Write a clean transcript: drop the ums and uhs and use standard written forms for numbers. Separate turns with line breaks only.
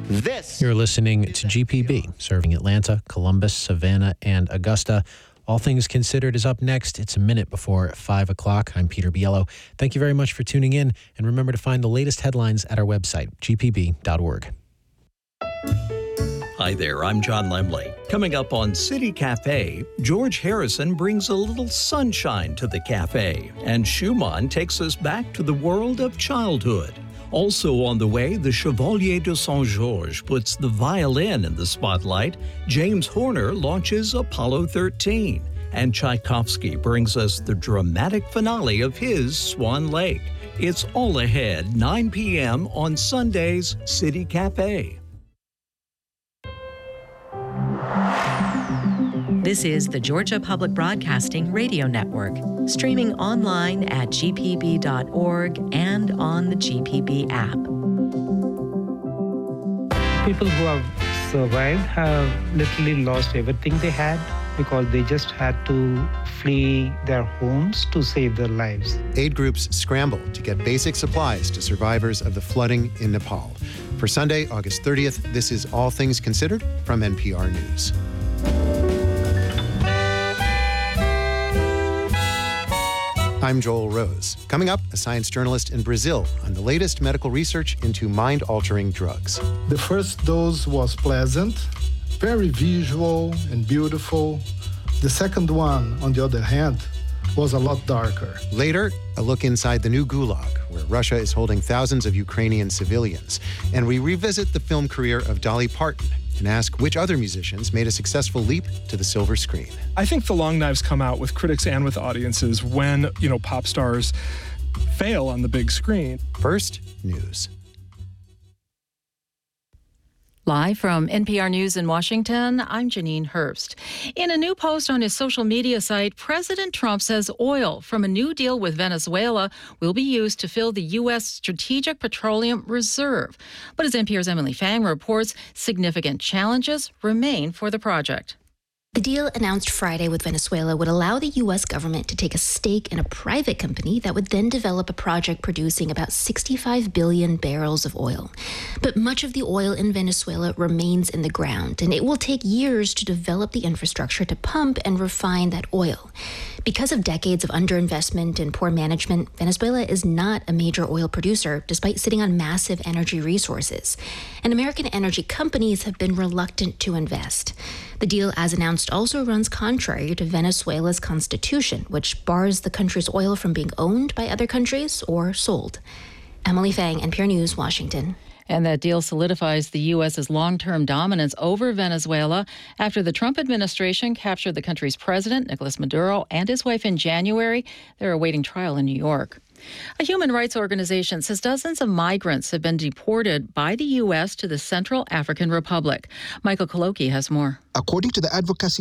You're listening to GPB, serving Atlanta, Columbus, Savannah, and Augusta. All Things Considered is up next. It's a minute before 5 o'clock. I'm Peter Biello. Thank you very much for tuning in, and remember to find the latest headlines at our website, gpb.org.
Hi there, I'm John Lemley. Coming up on City Cafe, George Harrison brings a little sunshine to the cafe, and Schumann takes us back to the world of childhood. Also on the way, the Chevalier de Saint-Georges puts the violin in the spotlight, James Horner launches Apollo 13, and Tchaikovsky brings us the dramatic finale of his Swan Lake. It's all ahead, 9 p.m. on Sunday's City Cafe.
This is the Georgia Public Broadcasting Radio Network, streaming online at gpb.org and on the GPB app.
People who have survived have literally lost everything they had because they just had to flee their homes to save their lives.
Aid groups scramble to get basic supplies to survivors of the flooding in Nepal. For Sunday, August 30th, this is All Things Considered from NPR News. I'm Joel Rose. Coming up, a science journalist in Brazil on the latest medical research into mind-altering drugs.
The first dose was pleasant, very visual and beautiful. The second one, on the other hand, was a lot darker.
Later, a look inside the new Gulag, where Russia is holding thousands of Ukrainian civilians. And we revisit the film career of Dolly Parton and ask which other musicians made a successful leap to the silver screen.
I think the long knives come out with critics and with audiences when, pop stars fail on the big screen.
First, news.
Live from NPR News in Washington, I'm Janine Herbst. In a new post on his social media site, President Trump says oil from a new deal with Venezuela will be used to fill the U.S. Strategic Petroleum Reserve. But as NPR's Emily Fang reports, significant challenges remain for the project.
The deal announced Friday with Venezuela would allow the U.S. government to take a stake in a private company that would then develop a project producing about 65 billion barrels of oil. But much of the oil in Venezuela remains in the ground, and it will take years to develop the infrastructure to pump and refine that oil. Because of decades of underinvestment and poor management, Venezuela is not a major oil producer, despite sitting on massive energy resources. And American energy companies have been reluctant to invest. The deal, as announced, also runs contrary to Venezuela's constitution, which bars the country's oil from being owned by other countries or sold. Emily Fang, NPR News, Washington.
And that deal solidifies the U.S.'s long-term dominance over Venezuela after the Trump administration captured the country's president, Nicolas Maduro, and his wife in January. They're awaiting trial in New York. A human rights organization says dozens of migrants have been deported by the U.S. to the Central African Republic. Michael Koloki has more.
According to the advocacy